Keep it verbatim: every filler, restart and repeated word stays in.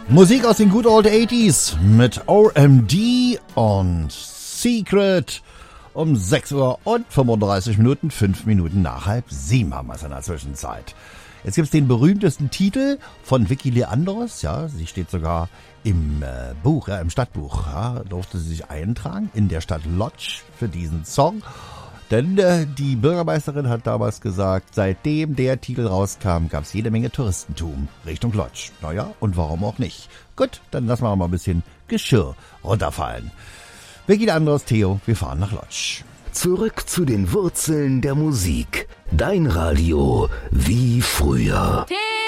Musik aus den Good Old achtziger mit O M D und Secret um sechs Uhr und fünfunddreißig Minuten, fünf Minuten nach halb sieben haben wir es in der Zwischenzeit. Jetzt gibt's den berühmtesten Titel von Vicky Leandros, ja, sie steht sogar im äh, Buch, ja, im Stadtbuch, ja, durfte sie sich eintragen in der Stadt Lodz für diesen Song. Denn äh, die Bürgermeisterin hat damals gesagt, seitdem der Titel rauskam, gab es jede Menge Touristentum Richtung Lodz. Naja, und warum auch nicht? Gut, dann lassen wir mal ein bisschen Geschirr runterfallen. Vicky Leandros, Theo, wir fahren nach Lodz. Zurück zu den Wurzeln der Musik. Dein Radio wie früher. Theo